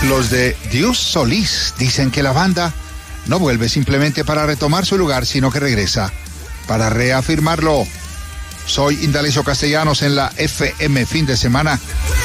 Los de Dios Solís dicen que la banda no vuelve simplemente para retomar su lugar, sino que regresa para reafirmarlo. Soy Indalecio Castellanos en la FM Fin de Semana.